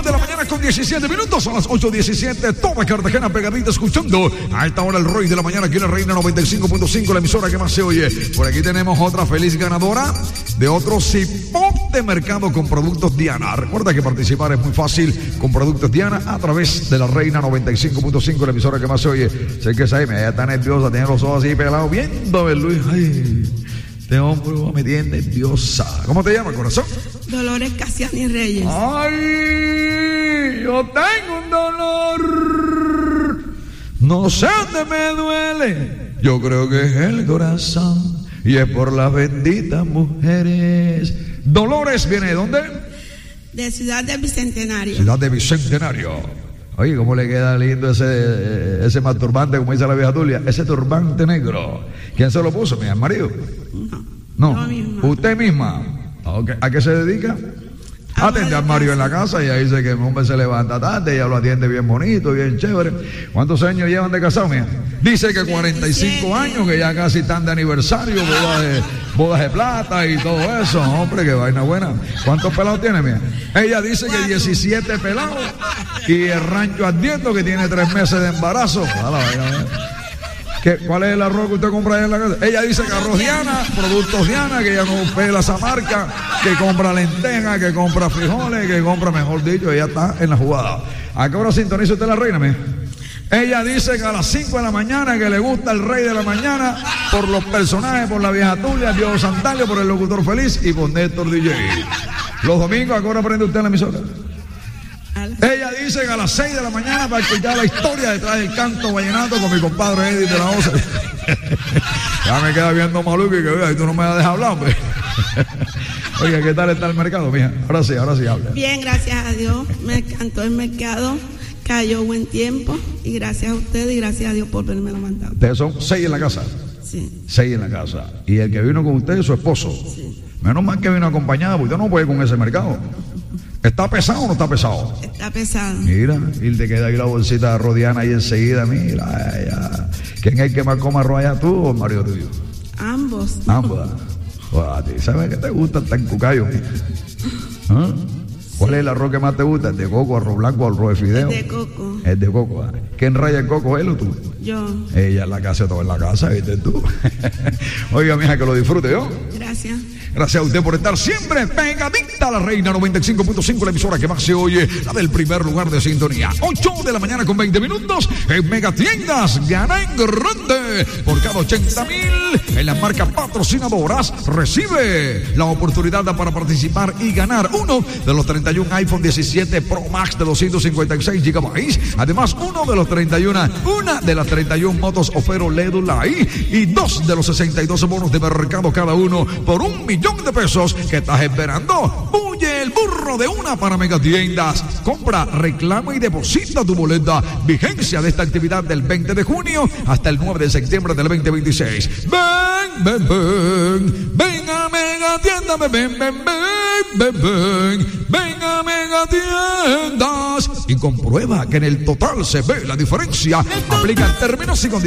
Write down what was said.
de la mañana con 17 minutos, son las 8:17, toda Cartagena pegadita escuchando a esta hora el Roy de la mañana aquí en la Reina 95.5, la emisora que más se oye. Por aquí tenemos otra feliz ganadora de otro Cipop de mercado con productos Diana. Recuerda que participar es muy fácil con productos Diana a través de la Reina 95.5, la emisora que más se oye. Sé que esa ahí me está nerviosa, tiene los ojos así pelados, viéndome Luis. Ay, este hombre me tiene nerviosa. ¿Cómo te llamas, corazón? Dolores Casiani Reyes. Ay, yo tengo un dolor, no sé dónde me duele, yo creo que es el corazón y es por las benditas mujeres. Dolores viene de ¿dónde? De Ciudad del Bicentenario. Ciudad de Bicentenario. Oye, ¿cómo le queda lindo ese masturbante, como dice la vieja Tulia? Ese turbante negro. ¿Quién se lo puso, mi marido? No. Yo misma. ¿Usted misma? Okay. ¿A qué se dedica? Atiende al marido en la casa y ahí dice que el hombre se levanta tarde y ella lo atiende bien bonito, bien chévere. ¿Cuántos años llevan de casado, mía? Dice que 45 años, que ya casi están de aniversario, bodas de plata y todo eso. Hombre, qué vaina buena. ¿Cuántos pelados tiene, mía? Ella dice que 17 pelados y el rancho ardiendo que tiene 3 meses de embarazo. ¿Cuál es el arroz que usted compra ahí en la casa? Ella dice que arroz Diana, productos Diana, que ella no pela esa marca, que compra lentejas, que compra frijoles, que compra, mejor dicho, ella está en la jugada. ¿A qué hora sintoniza usted la Reina, mía? Ella dice que a las 5 de la mañana, que le gusta el Rey de la mañana por los personajes, por la vieja Tulia, Diego Santalio, por el locutor feliz y por Néstor DJ. Los domingos, ¿a qué hora aprende usted en la emisora? Ella dice que a las 6 de la mañana para escuchar la historia detrás del canto vallenato con mi compadre Eddie de la OCE. Ya me queda viendo maluco y que vea, y tú no me vas a dejar hablar, hombre. Oiga, ¿qué tal está el mercado, mija? Ahora sí habla. Bien, gracias a Dios. Me encantó el mercado, cayó buen tiempo y gracias a usted y gracias a Dios por haberme lo mandado. ¿Ustedes son 6 en la casa? Sí. 6 en la casa. Y el que vino con usted es su esposo. Sí. Menos mal que vino acompañado, porque usted no puede con ese mercado. ¿Está pesado o no está pesado? Está pesado. Mira, y te queda ahí la bolsita de arroz Diana ahí enseguida, mira. Ya. ¿Quién es el que más come arroz allá, tú o el marido tuyo? Ambos. Ambos. A ti, ¿sabes qué te gusta? Está en cucayo. ¿Ah? ¿Cuál es el arroz que más te gusta? ¿El de coco, arroz blanco, arroz de fideo? El de coco. El de coco. ¿Quién raya el coco, él o tú? Yo. Ella en la casa, todo en la casa, ¿viste tú? Oiga, mija, que lo disfrute, ¿yo? Gracias. Gracias a usted por estar siempre pegadita a la Reina 95.5, la emisora que más se oye, la del primer lugar de sintonía. 8 de la mañana con 20 minutos en Megatiendas. Gana en grande por cada 80,000 en las marcas patrocinadoras. Recibe la oportunidad para participar y ganar uno de los 31 iPhone 17 Pro Max de 256 GB. Además, una de las 31 motos Ofero LED Light y 2 de los 62 bonos de mercado cada uno por $1,000,000 ¿Qué estás esperando? Huye el burro de una para Megatiendas. Compra, reclama y deposita tu boleta. Vigencia de esta actividad del 20 de junio hasta el 9 de septiembre del 2026. Ven, ven, ven. Ven a Megatiendas. Ven, ven, ven, ven, ven. Ven a Megatiendas y comprueba que en el total se ve la diferencia. Aplica términos y condiciones.